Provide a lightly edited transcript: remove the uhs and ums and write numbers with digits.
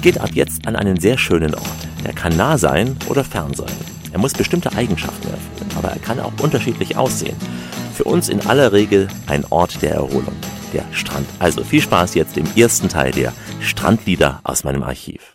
geht ab jetzt an einen sehr schönen Ort. Er kann nah sein oder fern sein. Er muss bestimmte Eigenschaften erfüllen, aber er kann auch unterschiedlich aussehen. Für uns in aller Regel ein Ort der Erholung, der Strand. Also viel Spaß jetzt im ersten Teil der Strandlieder aus meinem Archiv.